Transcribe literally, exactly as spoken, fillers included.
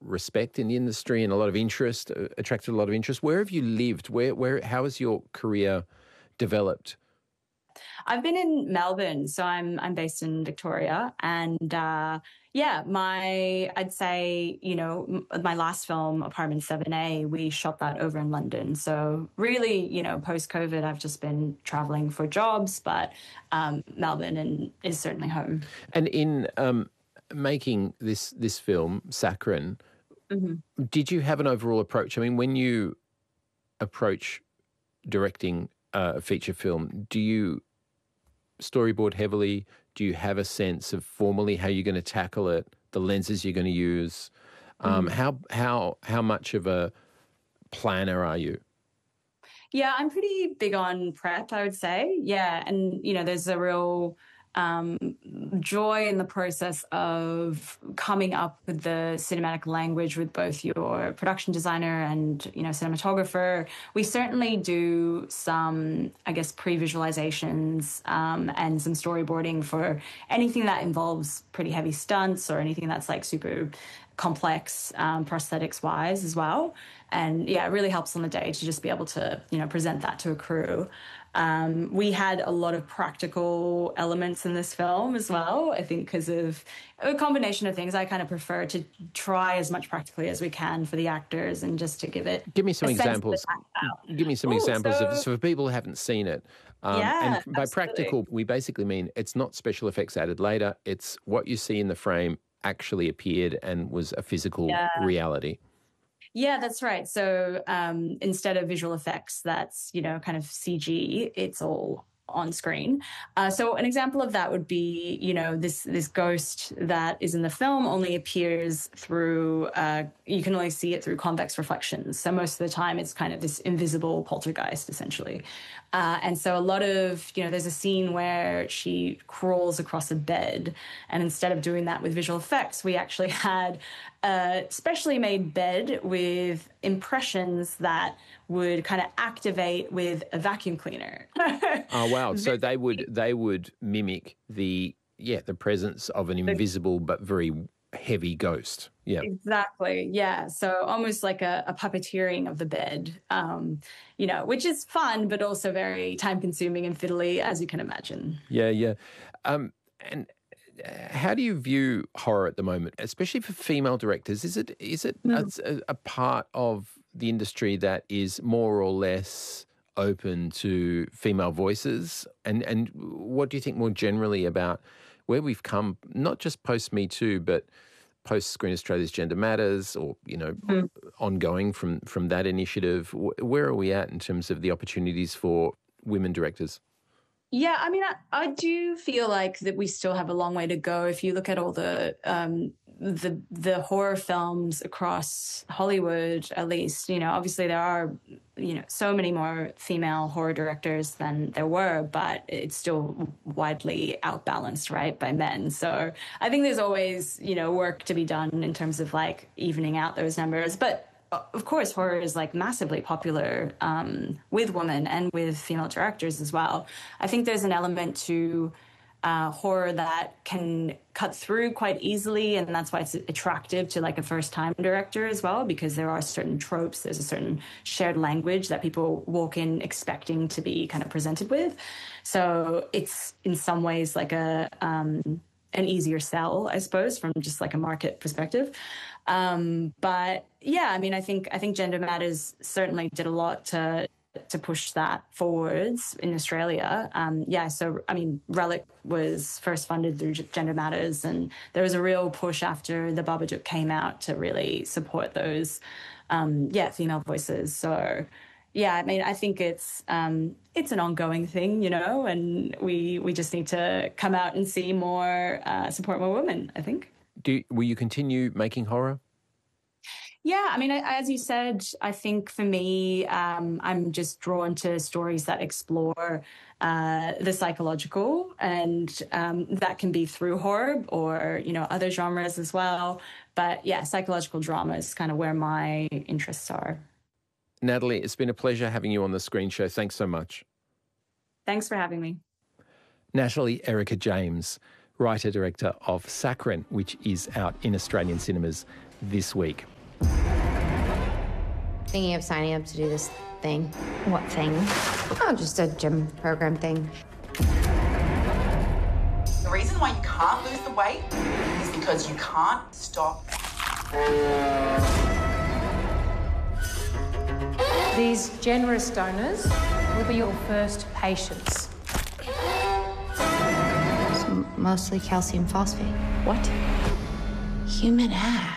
respect in the industry and a lot of interest, uh, attracted a lot of interest. Where have you lived? Where, where, how has your career developed? I've been in Melbourne, so I'm I'm based in Victoria, and uh, yeah, my I'd say you know m- my last film, Apartment Seven A, we shot that over in London. So really, you know, post COVID, I've just been traveling for jobs, but um, Melbourne and is certainly home. And in um, making this this film, Saccharine, did you have an overall approach? I mean, when you approach directing a feature film, do you storyboard heavily? Do you have a sense of formally how you're going to tackle it, the lenses you're going to use? Um, how how how much of a planner are you? Yeah, I'm pretty big on prep, I would say. Yeah. And, you know, there's a real um, joy in the process of coming up with the cinematic language with both your production designer and, you know, cinematographer. We certainly do some, I guess, pre-visualizations um, and some storyboarding for anything that involves pretty heavy stunts or anything that's like super complex um, prosthetics wise as well. And yeah, it really helps on the day to just be able to, you know, present that to a crew. Um, we had a lot of practical elements in this film as well, I think because of a combination of things. I kind of prefer to try as much practically as we can for the actors and just to give it. Give me some a sense of examples. the Give me some Ooh, examples so, of so for people who haven't seen it. Um, Yeah, and by absolutely. practical, we basically mean it's not special effects added later. It's what you see in the frame actually appeared and was a physical Yeah. reality. Yeah, that's right. So um, instead of visual effects, that's, you know, kind of C G, it's all on screen. Uh, so an example of that would be, you know, this this ghost that is in the film only appears through, uh, you can only see it through convex reflections. So most of the time it's kind of this invisible poltergeist, essentially. Uh, and so a lot of, you know, there's a scene where she crawls across a bed. And instead of doing that with visual effects, we actually had a specially made bed with impressions that would kind of activate with a vacuum cleaner. Oh wow! So they would they would mimic the yeah the presence of an invisible but very heavy ghost. Yeah, Exactly. Yeah. So almost like a, a puppeteering of the bed, um, you know, which is fun, but also very time consuming and fiddly, as you can imagine. yeah, yeah. Um, and how do you view horror at the moment, especially for female directors? Is it is it a, a part of the industry that is more or less open to female voices? And and what do you think more generally about where we've come, not just post Me Too, but post Screen Australia's Gender Matters, or you know, mm. ongoing from from that initiative? Where are we at in terms of the opportunities for women directors? Yeah, I mean, I, I do feel like that we still have a long way to go. If you look at all the um, the the horror films across Hollywood, at least, you know, obviously there are, you know, so many more female horror directors than there were, but it's still widely outbalanced, right, by men. So I think there's always, you know, work to be done in terms of like evening out those numbers. But of course, horror is like massively popular um, with women and with female directors as well. I think there's an element to uh, horror that can cut through quite easily, and that's why it's attractive to like a first-time director as well, because there are certain tropes, there's a certain shared language that people walk in expecting to be kind of presented with. So it's in some ways like a um, an easier sell, I suppose, from just like a market perspective. Um, but yeah, I mean, I think I think Gender Matters certainly did a lot to to push that forwards in Australia. Um, yeah, so I mean, Relic was first funded through Gender Matters, and there was a real push after the Babadook came out to really support those, um, yeah, female voices. So yeah, I mean, I think it's um, it's an ongoing thing, you know, and we we just need to come out and see more, uh, support more women, I think. Do will you continue making horror? Yeah, I mean, as you said, I think for me, um, I'm just drawn to stories that explore uh, the psychological, and um, that can be through horror or, you know, other genres as well. But yeah, psychological drama is kind of where my interests are. Natalie, it's been a pleasure having you on the Screen Show. Thanks so much. Thanks for having me. Natalie Erica James, writer-director of Saccharine, which is out in Australian cinemas this week. thinking of signing up to do this thing. What thing? Oh, just a gym program thing. The reason why you can't lose the weight is because you can't stop. These generous donors will be your first patients. It's mostly calcium phosphate. What? Human ass.